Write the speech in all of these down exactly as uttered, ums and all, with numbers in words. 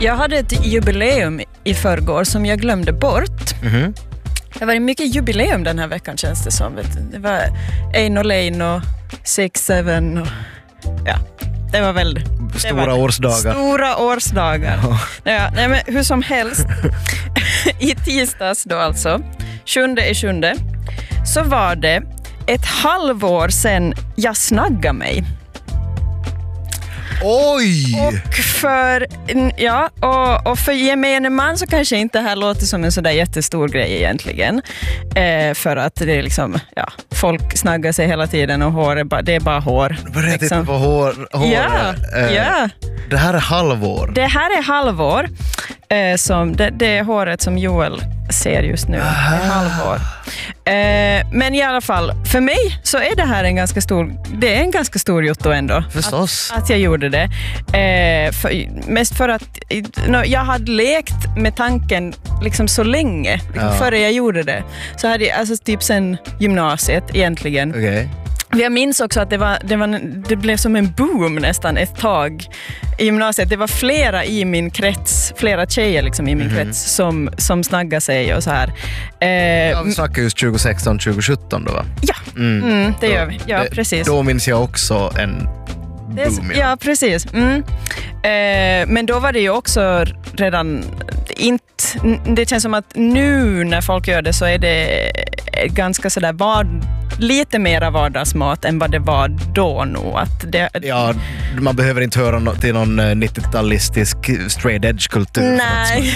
Jag hade ett jubileum i förrgår som jag glömde bort. Mm-hmm. Det var mycket jubileum den här veckan, känns det som. Det var Eino Leino, Six Seven och ja, det var väl Stora var årsdagar. Stora årsdagar. Ja. Ja, nej, men hur som helst, i tisdags då alltså, sjunde i sjunde, så var det ett halvår sedan jag snaggade mig. Oj! Och för, ja, och, och för gemene man så kanske inte det här låter som en sådär jättestor grej egentligen. Eh, för att det är liksom, ja, folk snaggar sig hela tiden och hår är bara, det är bara hår. Börja liksom. titta på hår. hår Ja, eh, ja. Det här är halvår. Det här är halvår. Eh, som, det, det är håret som Joel ser just nu. Det är halvår. Eh, men i alla fall, för mig så är det här en ganska stor, det är en ganska stor jotto ändå. Förstås. Att, att jag gjorde det. Eh, för, mest för att no, jag hade lekt med tanken liksom så länge, liksom Ja. före jag gjorde det. Så hade jag, alltså typ sen gymnasiet egentligen. Okej. Okay. Jag minns också att det, var, det, var, det blev som en boom nästan ett tag i gymnasiet. Det var flera i min krets, flera tjejer liksom i min mm. krets som, som snaggade sig och så här. Eh, ja, vi snackar just tjugo sexton tjugo sjutton då, va? Ja, mm. Mm, det gör vi. Ja, det, precis. Då minns jag också en det är, boom. Ja, precis. Mm. Eh, men då var det ju också redan inte, det känns som att nu när folk gör det så är det ganska sådär vad lite mera vardagsmat än vad det var då nog. Att det, ja, man behöver inte höra no- till någon nittio-talistisk straight edge-kultur. Nej.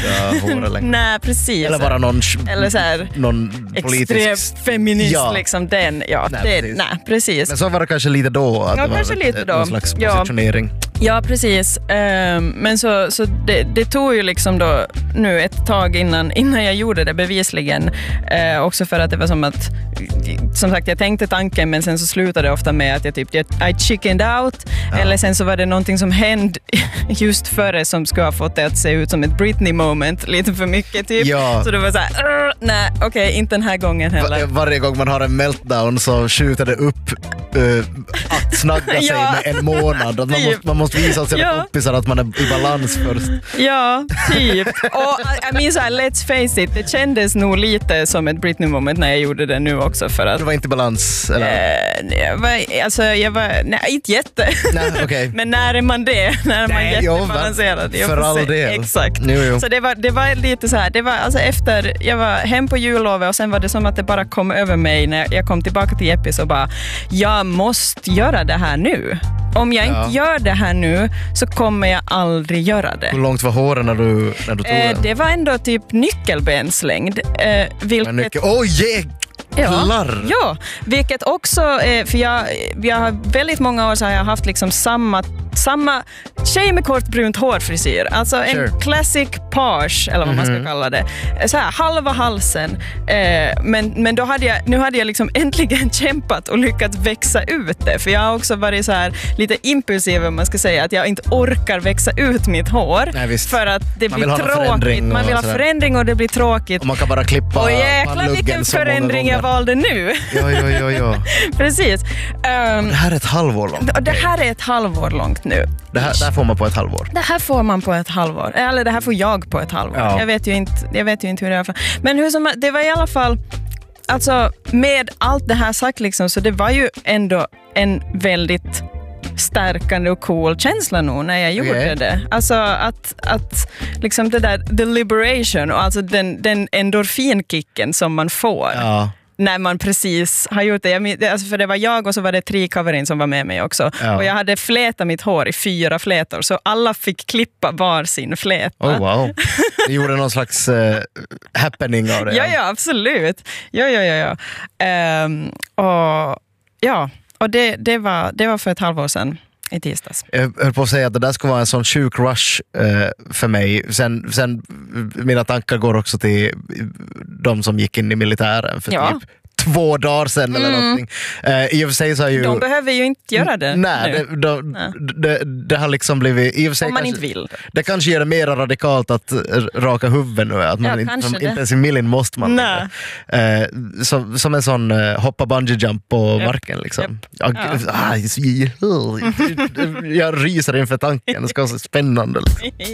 Nej, precis. Eller bara någon, eller så här, någon politisk... extrem feminist, ja. liksom den. Ja, nej, det, precis. nej, precis. Men så var det kanske lite då. Att ja, det kanske var lite ett, då. Någon slags ja. positionering. Ja, precis. Um, men så, så det, det tog ju liksom då nu ett tag innan, innan jag gjorde det bevisligen. Uh, också för att det var som att, som sagt, jag tänkte tanken men sen så slutade det ofta med att jag typ, jag, I chickened out. Ja. Eller sen så var det någonting som hände just före som skulle ha fått det att se ut som ett Britney moment lite för mycket typ. Ja. Så det var så här, nej, okej, okay, inte den här gången heller. Var, varje gång man har en meltdown så skjuter det upp uh, att snagga sig ja. med en månad. Att man, måste, man måste visa sina ja. kompisar att man är i balans först. Ja, typ. Och jag minns såhär, let's face it, det kändes nog lite som ett Britney moment när jag gjorde det nu också. För att, du var inte i balans? Eller? Eh, jag var, alltså, jag var, nej, inte jätte. Nej, okay. Men när är man det? När är man nej, jättebalanserad? Jo, för all del. Exakt. Jo, jo. Så det var, det var lite så här, det var alltså efter, jag var hem på jullovet och sen var det som att det bara kom över mig när jag kom tillbaka till Jeppis och bara, jag måste göra det här nu. Om jag ja. inte gör det här nu så kommer jag aldrig göra det. Hur långt var håren när du, när du tog eh, den? Det var ändå typ nyckelbenslängd. Eh, vilket... Nyckel... Oh, yeah! Ja, ja, vilket också, eh, för jag, jag har väldigt många år så har jag haft liksom samma, samma tjej med kort brunt hårfrisyr. Alltså en sure. classic page, eller vad mm-hmm. man ska kalla det. Så här, halva halsen. Eh, men, men då hade jag, nu hade jag liksom äntligen kämpat och lyckats växa ut det. För jag har också varit så här lite impulsiv, om man ska säga, att jag inte orkar växa ut mitt hår. Nej, för att det man blir tråkigt. Man vill ha förändring och det blir tråkigt. Och man kan bara klippa och jäklar vilken förändring jag valde nu. Ja, ja, ja, ja. Precis. Um, det här är ett halvår långt. Det här är ett halvår långt nu. Det här, det här får man på ett halvår. Det här får man på ett halvår. Eller det här får jag på ett halvår. Ja. Jag vet ju inte, jag vet ju inte hur det är. Men hur som, det var i alla fall, alltså med allt det här sagt liksom, så det var ju ändå en väldigt stärkande och cool känsla nog när jag gjorde okay. det. Alltså att, att liksom det där, the liberation och alltså den, den endorfinkicken som man får. Ja. När man precis har gjort det. Jag, alltså för det var jag och så var det tre coverin som var med mig också. Ja. Och jag hade flätat mitt hår i fyra flätor. Så alla fick klippa var sin fläta. Oh wow. Du gjorde någon slags uh, happening av det. Ja, ja, absolut. Ja, ja, ja. ja. Um, och ja, och det, det, var, det var för ett halvår sedan. I tisdags. Jag höll på att säga att det där skulle vara en sån sjuk rush uh, för mig. Sen, sen mina tankar går också till de som gick in i militären för ja. typ två dagar sedan eller mm. någonting. Uh, I och för sig så har ju... De behöver ju inte göra det. Nej, det, de, nej. Det, det har liksom blivit... I och för sig om man kanske, inte vill. Det kanske gör det mer radikalt att raka huvudet nu. Att man ja, inte, inte ens i millen måste man. Uh, som, som en sån uh, hoppa bungee jump på yep. marken liksom. Yep. Jag, ja. ah, jag ryser inför tanken. Det ska vara så spännande liksom.